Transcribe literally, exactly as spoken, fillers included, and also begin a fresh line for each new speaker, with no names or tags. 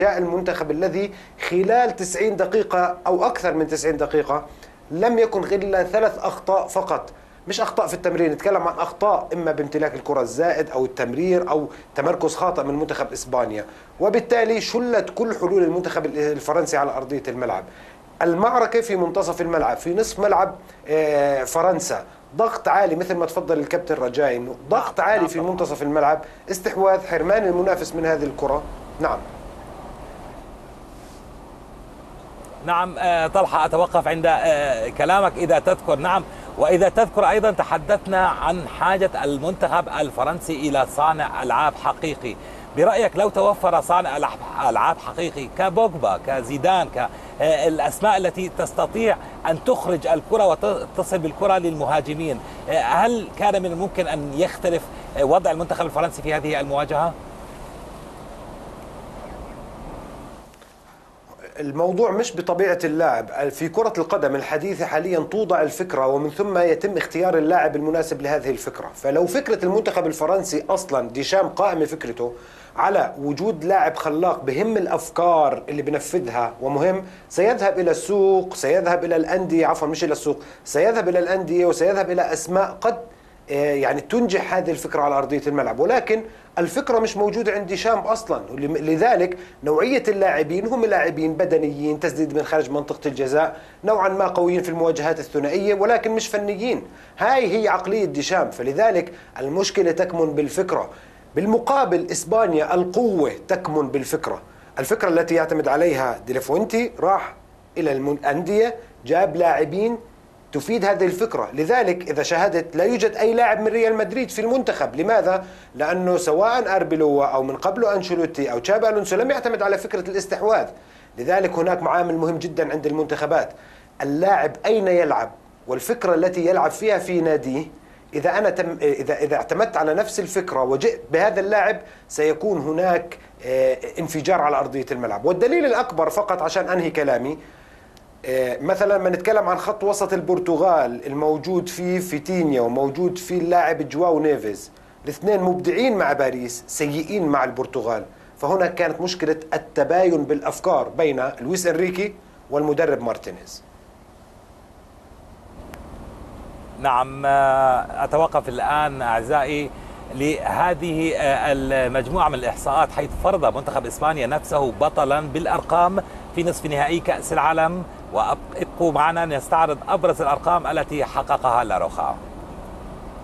المنتخب الذي خلال تسعين دقيقة أو أكثر من تسعين دقيقة لم يكن إلا ثلاث أخطاء فقط. مش أخطاء في التمرير، نتكلم عن أخطاء إما بامتلاك الكرة الزائد أو التمرير أو تمركز خاطئ من منتخب إسبانيا، وبالتالي شلت كل حلول المنتخب الفرنسي على أرضية الملعب. المعركة في منتصف الملعب، في نصف ملعب فرنسا، ضغط عالي مثل ما تفضل الكابتن رجاء، انه ضغط عالي في منتصف الملعب، استحواذ، حرمان المنافس من هذه الكرة. نعم
نعم طلحة، أتوقف عند كلامك إذا تذكر. نعم، وإذا تذكر أيضا تحدثنا عن حاجة المنتخب الفرنسي إلى صانع ألعاب حقيقي. برأيك لو توفر صانع ألعاب حقيقي كبوجبا كزيدان كالأسماء التي تستطيع أن تخرج الكرة وتصل بالكرة للمهاجمين، هل كان من الممكن أن يختلف وضع المنتخب الفرنسي في هذه المواجهة؟
الموضوع مش بطبيعة اللاعب. في كرة القدم الحديثة حاليا توضع الفكرة ومن ثم يتم اختيار اللاعب المناسب لهذه الفكرة. فلو فكرة المنتخب الفرنسي أصلا ديشام قائمة فكرته على وجود لاعب خلاق بهم الأفكار اللي بنفذها ومهم، سيذهب إلى السوق، سيذهب إلى الأندية، عفوا مش إلى السوق، سيذهب إلى الأندية وسيذهب إلى أسماء قد يعني تنجح هذه الفكرة على أرضية الملعب، ولكن الفكرة مش موجودة عند ديشام أصلا. لذلك نوعية اللاعبين هم لاعبين بدنيين، تسديد من خارج منطقة الجزاء، نوعا ما قويين في المواجهات الثنائية، ولكن مش فنيين. هاي هي عقلية ديشام. فلذلك المشكلة تكمن بالفكرة. بالمقابل إسبانيا القوة تكمن بالفكرة. الفكرة التي يعتمد عليها ديلافوينتي راح إلى الأندية، جاب لاعبين تفيد هذه الفكرة. لذلك إذا شاهدت لا يوجد أي لاعب من ريال مدريد في المنتخب. لماذا؟ لأنه سواء أربيلوا أو من قبله أنشيلوتي أو تشابي ألونسو لم يعتمد على فكرة الاستحواذ. لذلك هناك معامل مهم جدا عند المنتخبات، اللاعب أين يلعب والفكرة التي يلعب فيها في ناديه. إذا أنا تم إذا إذا اعتمدت على نفس الفكرة وجئت بهذا اللاعب سيكون هناك انفجار على أرضية الملعب. والدليل الأكبر فقط عشان أنهي كلامي، مثلا ما نتكلم عن خط وسط البرتغال الموجود فيه فيتينيا وموجود فيه اللاعب جواو نيفيز، الاثنين مبدعين مع باريس، سيئين مع البرتغال. فهنا كانت مشكلة التباين بالأفكار بين لويس إنريكي والمدرب مارتينيز.
نعم، أتوقف الآن أعزائي لهذه المجموعة من الإحصاءات، حيث فرض منتخب إسبانيا نفسه بطلا بالأرقام في نصف نهائي كأس العالم. وابقوا معنا نستعرض أبرز الأرقام التي حققها لاروخا.